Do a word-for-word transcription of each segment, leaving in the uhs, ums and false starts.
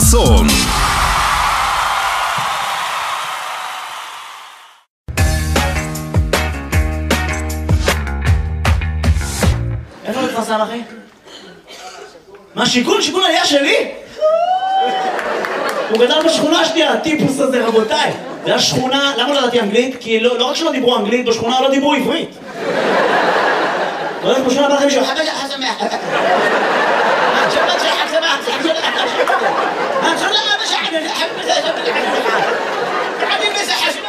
חסון. איפה מתפרסם אחי? מה שיכון? שיכון היה שלי? הוא גדל בשכונה שלי, הטיפוס הזה רבותיי. זה השכונה, למה לא ידעתי אנגלית? כי לא, לא רק שלא דיברו אנגלית, בשכונה לא דיברו עברית. לא יודעת בשכונה בא לכם מישהו, חכה זה חסמח. שבת שחק סמח, שחק סמח, שחק סמח. אני לא אבא שחק, אני חק בזה, אני בזה חסמח.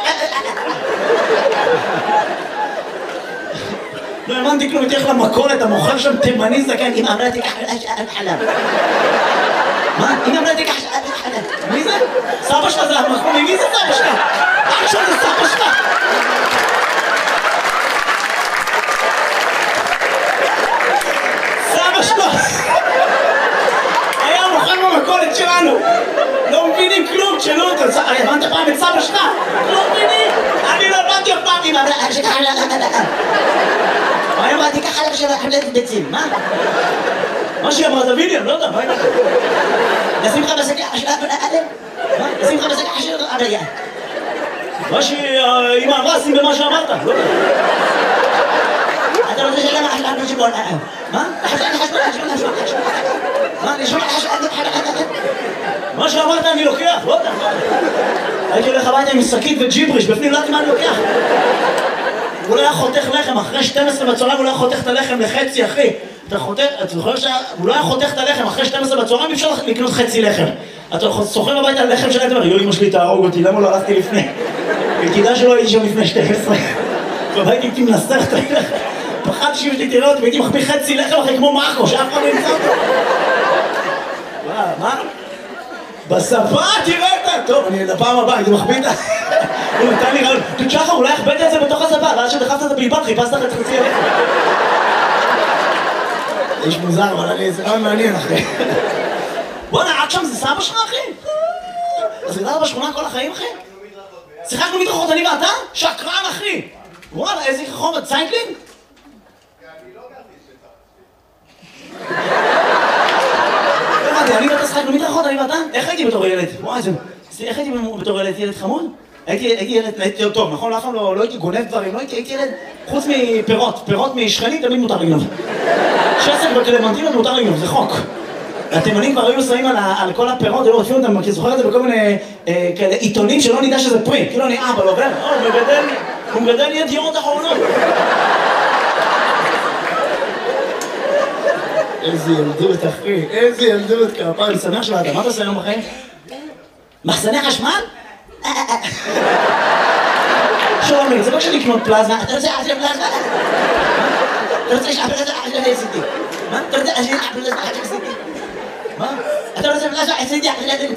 לא האמנתי כלום, הייתי הולך למכולת, המוכר שם תימני זקן, אמא אמרה תיקח חלב. מה? אמא אמרה תיקח חלב. מי זה? סבא שלה זה המחמומי, מי זה סבא שלה? אח שלה זה סבא שלה. סבא שלה. היה מוכר במכולת שלנו. לא מבינים כלום, תשאלו אותו. הבנת פעם את סבא שלה? לא מבינים. אני לא הבנתי אף פעם. אמא אמרה תיקח חלב. מה אמרתי ככה לך של חלב ביצים, מה? מה שהיא אמרה זה וידאו, לא יודע, מה היא אמרה? נשים לך בשקע של אדם? מה? נשים לך בשקע של אדם? מה שאמא אמרה, שים במה שאמרת, לא יודע. אתה רוצה שאלה מה חשבון חשבון? מה? חשבון חשבון חשבון חשבון חשבון מה? נשמע חשבון חשבון מה שאמרת אני לוקח, לא יודע. הייתי הולך הביתה עם שקית וג'יבריש, בפנים לא יודעת מה אני לוקח. הוא לא היה חותך לחם, אחרי שתים עשרה בצהריים הוא לא היה חותך את הלחם לחצי, אחי. אתה חותך, אתה זוכר שהוא לא היה חותך את הלחם, אחרי שתים עשרה בצהריים אי אפשר לקנות חצי לחם. אתה סוחר הביתה על לחם שלהם, אתה אומר, יו, אמא שלי תהרוג אותי, למה לא הלכתי לפני? תדע שלא הייתי שם לפני שתים עשרה. והייתי הייתי מנסח את הלחם. פחדתי שאם שלי תראה אותי, והייתי מחביא חצי לחם אחרי כמו מאחו, שאף אחד לא ימצא אותו. מה? מה? בספה, תראה אותה! טוב, אני לפעם הבאה, הייתי מחביא את ה... הוא נתן לי רעיון, תשחר, אולי החבאת את זה בתוך הספה, ואז שדחפת את הבלבד, חיפשת לך את חצי הלחם. איש מוזר, אבל אני איזה רעיון מעניין, אחי. בוא נעד שם, זה סבא שלך, אחי? אז גדלת בשכונה כל החיים, אחי? שיחקנו מדרכות, אני ואתה? שקרן, אחי! וואלה, איזה חום, ציינקלינג? אני לא גרתי שטח. אני ואתה שחקנו מדרכות, אני ואתה? איך הייתי בתור ילד? וואי, זה... איך הייתי בתור ילד? ילד חמוד? הייתי ילד, הייתי טוב, נכון? אף פעם לא הייתי גונב דברים, לא הייתי ילד, חוץ מפירות, פירות משכנים תמיד מותר לגנוב. שסק בקלמנטינות מותר לגנוב, זה חוק. התימנים כבר היו שמים על כל הפירות, היו רודפים אותם, כי זוכר את זה בכל מיני עיתונים שלא נדע שזה פרי, כאילו אני אבא, לא עובר, הוא מגדל לי ידיעות אחרונות. איזה ילדות, אחי, איזה ילדות, כפיים, אני שמח שלך, מה אתה עושה היום בחיים? מחסני חשמל? שלומי, זה לא שאני לקנות פלזמה, אתה רוצה לעשות פלזמה? אתה רוצה לעשות פלזמה? אני עשיתי. מה? אתה רוצה לעשות פלזמה? אני עשיתי. מה? אתה רוצה פלזמה? עשיתי.